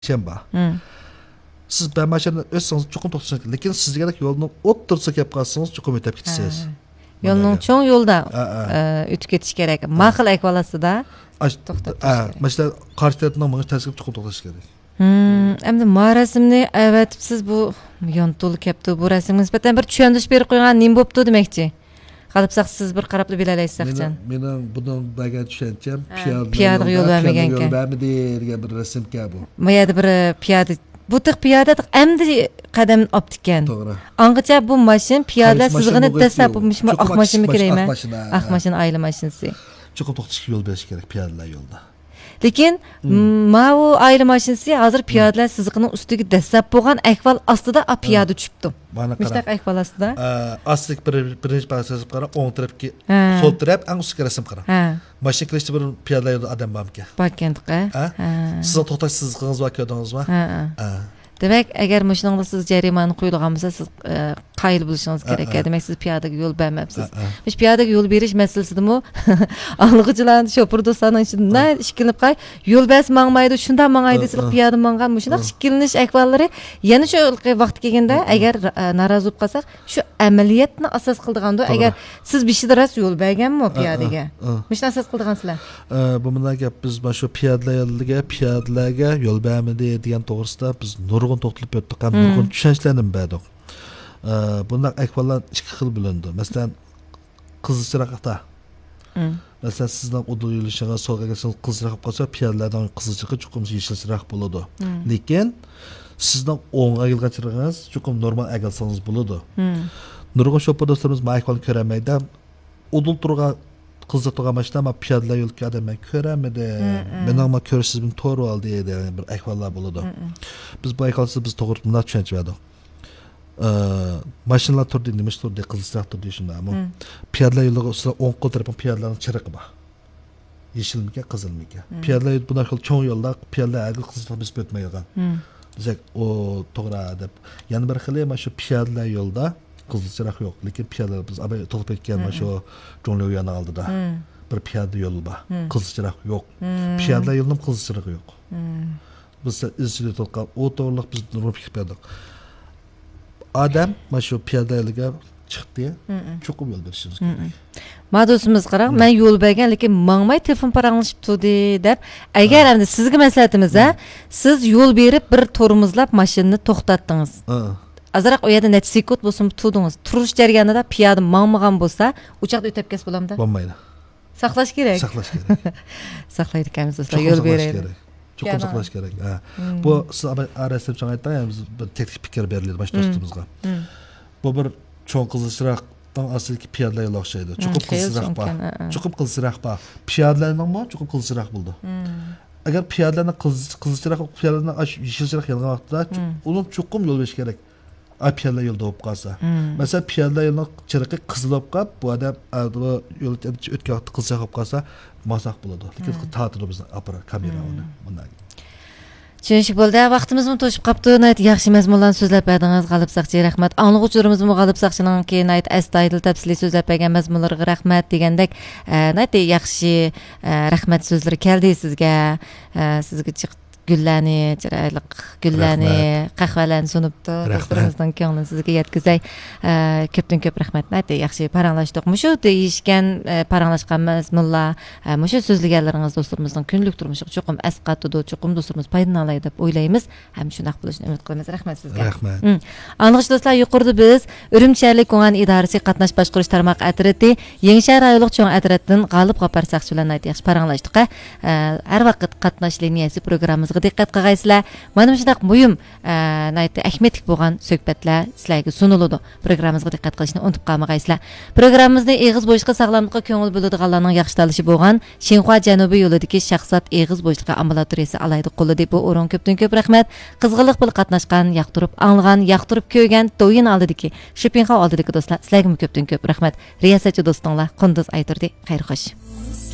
Şemba. Siz ben maşını özseniz çok toksik. Lakin sizge gerek yolun o'ttirsa kep qalsanız çok ötep gitsiniz. Yolun çoğun yolda ötüp ketiş gerek. Maqıl ekvalasida to'xtatish kerak. Mesela qarshi tarafdan menga tasqib chiqib to'xtatish kerak. Endi marosimni siz bu yontulu kepti bu rasmga nisbatan bir tushunish berib qo'ygan nim bo'pti demoqchi. Qalibsaq siz bir qarab bilalaysiz-san. Mening bundan bagan tushuncham piyoda yo'l bermagan ekan. degan bir rasmga bu. Mayada bir piyoda bu tiq piyoda endi qadam optikan. To'g'ri. Angacha bu mashin piyoda sizg'ini tasab bo'lmishmi oq mashinmi kerakmi? Oq mashin ayli mashinasi. Chiqib to'xtashga yo'l berish kerak piyodalar yo'lda. Lekin bu ayli mashinasi hozir piyodalar sizg'ining ustiga dasab bo'lgan ahvol ostida piyoda tushibdi. Mishtaq ahvol ostida. Astlik birinchi pasajib qara, o'ng tarafga, so'l taraf, ang ustiga rasm qara. Mashina kirishda bir piyodalar yo'lda odam bormi? Borkandiqa. Siz to'xtash sizg'ingiz va ko'rdingizmi? Demek eğer maşınızda siz cerimani koyduğunuzda siz kayıl buluşunuz gerek. Demek siz piyadaga yol vermepsiz. Biz piyadaga yol beriş meselesi de mu? Anlıqçıların şopurdu sana için ne şikilip kay yol bes mağmaydı şunda mağaydı siz piyada mağan mı? Şunda şikiliniş ekvalları yani şu vakti gelgende eğer narazı olup kalsak şu ameliyatını asas kıldığında eğer siz bir şeyler yol vergen mi piyadaga? Mişne asas kıldığınızlar? Bu bunlar biz şu piyadalarga yol vermedi diyen doğrusu biz nurgun to'xtalib o'tdik ham nurgun tushunchlarni berdik. Bunday ahvollar ikki xil bo'lindi. Masalan, qizilchiroqda. Masalan, sizdan udul yo'lishiga so'lga kelsangiz qizilchiroq qolsa, piyodalardan qizilchiroq chuqum yeshilchiroq bo'ladi. Lekin sizdan o'ngga kelganchiroqingiz chuqum normal agalsangiz bo'ladi. Nurgun shopur do'stlarimiz mahkoni ko'ramaydi. Udul turgan qizil turgan mashina men piyodalar yo'lga adamman ko'ramadi. Mening ko'rishim to'g'ri oldi degan bir ahvollar bo'ladi. Biz bu ahvolsiz biz to'g'ri bunday tushuncha berdik. Mashinalar turdi, nima turdi, qizilchiroq turdi shunda. Ammo piyodalar yo'liga ustida o'ng qo'l tarafdan piyodalarning chiriqi bor. Yeshilmikan, qizilmikan. Piyodalar yo'l bunday cho'ng yo'lda piyodalar agil qizilchiroq bisib o'tmaydigan. Bizak o to'g'ri deb. Yana bir xili mana shu piyodalar yo'lda qizilchiroq yo'q, lekin piyodalar biz abay to'lib ketgan mana shu jo'nli uyani oldida bir piyoda yo'l bor. Qizilchiroq yo'q. Piyodalar yo'lning qizilchirog'i yo'q. Biz izchil to'lqab o to'g'riliq biz nurib berdik. Adam mana shu piyoda yo'liga chiqdi, cho'qib yo'l berishimiz kerak. Madosimiz qaraq, men yo'l bergan, lekin mangmay telefon paranglashib turdi deb, agar endi sizga maslahatimiz siz yo'l berib bir tormozlab mashinani to'xtatdingiz. Azroq o yerda necha sekund bo'lsin turdingiz. Turish jarayonida piyoda mangmagan bo'lsa, uchoqda o'tib ketsa bo'lamdi? Bo'lmaydi. Saqlash kerak. Saqlash kerak. Saqlaydi ekanmiz do'stlar, yo'l beraylik. Cho'qim saqlash kerak. Bu siz arasib chaqaytdan bir teklif fikr beriladi bosh do'stimizga. Bu bir cho'ng qizilchiroqdan asliki piyodalar yo'l o'xshaydi. Cho'qim qizilchiroq bor. Cho'qim qizilchiroq bor. Piyodalarning ham cho'qim qizilchiroq bo'ldi. Agar piyodalarning qizilchiroq piyodalarning yeshilchiroq yolg'on vaqtida uning cho'qim yo'l berish kerak. Piyodalar yo'lda bo'lib qolsa. Masalan, piyodalar yo'lning chiriqi qizil bo'lib qolib, bu odam yo'l o'tgan vaqtda qizil bo'lib qolsa, masoq bo'ladi. Lekin ta'tilib bizni apparat kamera uni bunday. Tushunishib bo'ldi. Vaqtimizni to'shib qopti. Yaxshi mazmunlarni so'zlab berdingiz, G'alibsaqchi, rahmat. Anglag'uvchilarimizmi G'alibsaqchining keyin astoydil tafsiliy so'zlab bergan mazmunlarga rahmat degandek, yaxshi rahmat so'zlari keldi sizga. Sizga gullarni, chiroyli gullarni, qahvalarni sunibdi. Do'stlarimizdan ko'nglim sizga yetkazay. Ko'pdan ko'p rahmat. Yaxshi paranglashdik. Mushu deyishgan paranglashgan mazmunlar, mushu so'zlaganlaringiz do'stlarimizning kunlik turmushiga cho'qim asqatdi, cho'qim do'stlarimiz foydalanadi deb o'ylaymiz. Ham shunday bo'lishini umid qilamiz. Rahmat sizga. Rahmat. Anglag'ich do'stlar, yuqorida biz Urumchilik Ko'ngan idorasi qatnash boshqarish tarmoq atrati, Yengishar rayonlik cho'ng atratidan G'alib G'apar Saqchi bilan yaxshi paranglashdik. Har vaqt qatnash liniyasi programmamizga diqqat qilgaysizlar. Mana shunday muhim, ahmetlik bo'lgan suhbatlar sizlarga suniladi. Programmamizga diqqat qilishni unutib qolmaysizlar. Programmamizni eg'iz bo'shliqqa sog'lomlikqa ko'ngil bo'ladiganlarning yaxshi tanlashi bo'lgan Shinxua Janubiy yo'lidagi shaxsat eg'iz bo'shliqqa ambulatoriyasi alaydi qo'li deb bu o'rin ko'pdan ko'p rahmat. Qizg'inlik bilan qatnashgan, yoqtirib anglagan, yoqtirib ko'rgan to'yin oldidagi Shopinxon oldidagi do'stlar, sizlarga ko'pdan ko'p rahmat. Riyosatchi do'stinglar Qunduz aytirdi. Xayr xo'sh.